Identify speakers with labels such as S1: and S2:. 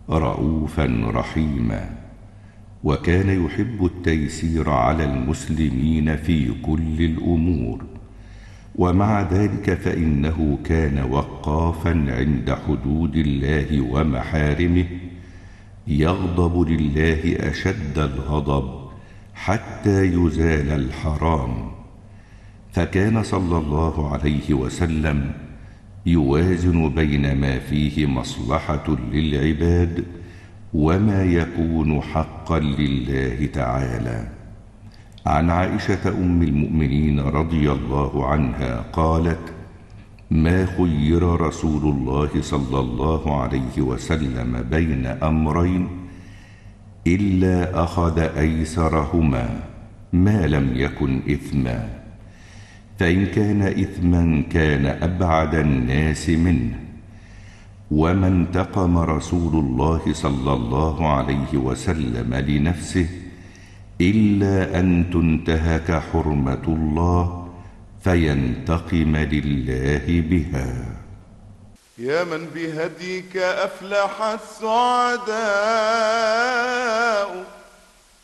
S1: رؤوفا رحيما، وكان يحب التيسير على المسلمين في كل الأمور. ومع ذلك فإنه كان وقافا عند حدود الله ومحارمه، يغضب لله أشد الغضب حتى يزال الحرام. فكان صلى الله عليه وسلم يوازن بين ما فيه مصلحة للعباد وما يكون حقا لله تعالى. عن عائشة أم المؤمنين رضي الله عنها قالت: ما خير رسول الله صلى الله عليه وسلم بين أمرين إلا أخذ أيسرهما ما لم يكن إثما، فإن كان إثما كان أبعد الناس منه. وما انتقم رسول الله صلى الله عليه وسلم لنفسه إلا أن تنتهك حرمة الله فينتقم لله بها.
S2: يا من بهديك أفلح السعداء